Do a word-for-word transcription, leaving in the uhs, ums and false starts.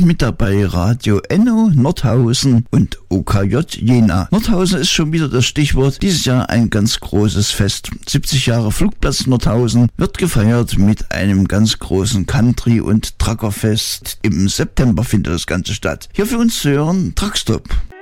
mit dabei Radio Enno Nordhausen und O K J Jena. Nordhausen ist schon wieder das Stichwort. Dieses Jahr ein ganz großes Fest. siebzig Jahre Flugplatz Nordhausen wird gefeiert mit einem ganz großen Country- und Truckerfest. Im September findet das Ganze statt. Hier für uns zu hören Truckstop.